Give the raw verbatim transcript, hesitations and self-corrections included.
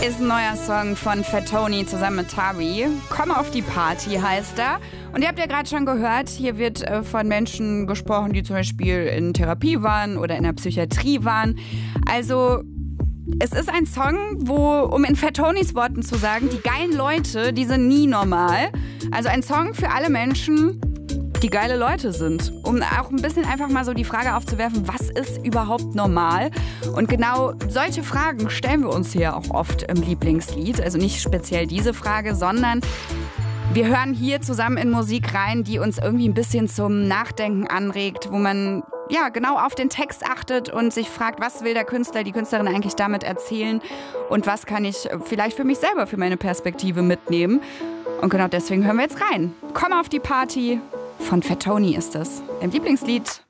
Ist ein neuer Song von Fat Tony zusammen mit Tari. Komm auf die Party heißt er. Und ihr habt ja gerade schon gehört, hier wird äh, von Menschen gesprochen, die zum Beispiel in Therapie waren oder in der Psychiatrie waren. Also es ist ein Song, wo, um in Fat Tonys Worten zu sagen, die geilen Leute, die sind nie normal. Also ein Song für alle Menschen, die geile Leute sind. Um auch ein bisschen einfach mal so die Frage aufzuwerfen, was ist überhaupt normal? Und genau solche Fragen stellen wir uns hier auch oft im Lieblingslied. Also nicht speziell diese Frage, sondern wir hören hier zusammen in Musik rein, die uns irgendwie ein bisschen zum Nachdenken anregt, wo man ja genau auf den Text achtet und sich fragt, was will der Künstler, die Künstlerin eigentlich damit erzählen und was kann ich vielleicht für mich selber, für meine Perspektive mitnehmen. Und genau deswegen hören wir jetzt rein. Komm auf die Party. Von Fat Tony ist es. Im Lieblingslied